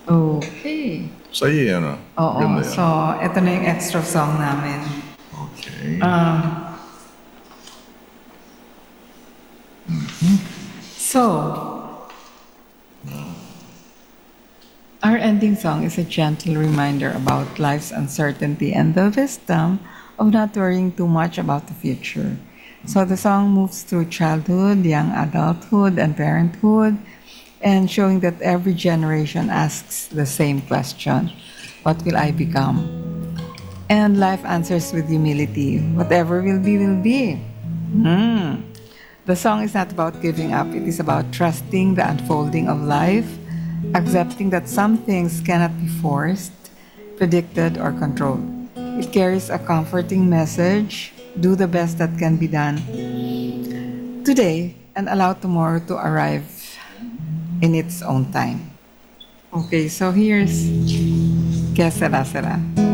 Okay. Sa'yo, ano? Oo. Ganda yan. So, ito na yung extra song namin. Okay. So, our ending song is a gentle reminder about life's uncertainty and the wisdom of not worrying too much about the future. So the song moves through childhood, young adulthood, and parenthood, and showing that every generation asks the same question: what will I become? And life answers with humility: whatever will be, will be. The song is not about giving up, it is about trusting the unfolding of life, accepting that some things cannot be forced, predicted, or controlled. It carries a comforting message: do the best that can be done today and allow tomorrow to arrive in its own time. Okay, so here's Que Sera Sera.